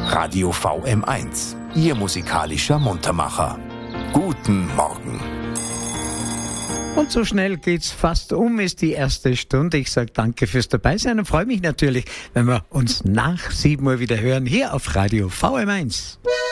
Radio VM1, Ihr musikalischer Muntermacher. Guten Morgen. Und so schnell geht's fast ist die erste Stunde. Ich sage danke fürs Dabeisein und freue mich natürlich, wenn wir uns nach 7 Uhr wieder hören, hier auf Radio VM1.